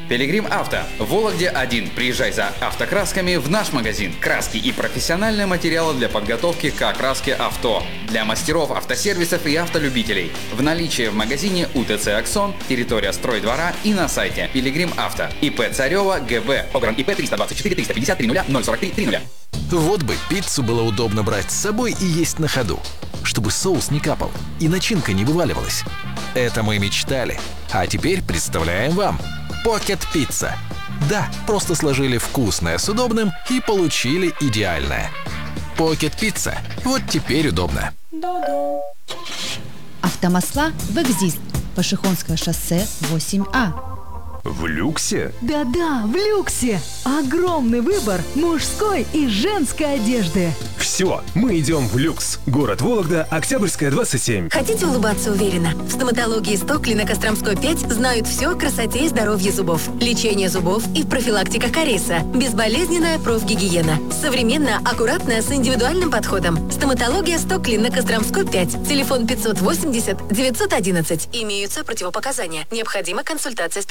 Пилигрим Авто. В Вологде 1. Приезжай за автокрасками в наш магазин. Краски и профессиональные материалы для подготовки к окраске авто. Для мастеров, автосервисов и автолюбителей. В наличии в магазине УТЦ «Аксон», территория стройдвора и на сайте Пилигрим Авто. ИП Царева ГБ. Огран ИП 324 350 30 043 30. Вот бы пиццу было удобно брать с собой и есть на ходу, чтобы соус не капал и начинка не вываливалась. Это мы мечтали. А теперь представляем вам Pocket Pizza. Да, просто сложили вкусное с удобным и получили идеальное. Pocket Pizza. Вот теперь удобно. Автомасла в «Экзист». Пашихонское шоссе 8А. В люксе? Да-да, в люксе. Огромный выбор мужской и женской одежды. Все, мы идем в люкс. Город Вологда, Октябрьская, 27. Хотите улыбаться уверенно? В стоматологии «Стокли» на Костромской 5 знают все о красоте и здоровье зубов. Лечение зубов и профилактика кариеса. Безболезненная профгигиена. Современно, аккуратно, с индивидуальным подходом. Стоматология «Стокли» на Костромской 5. Телефон 580 911. Имеются противопоказания. Необходима консультация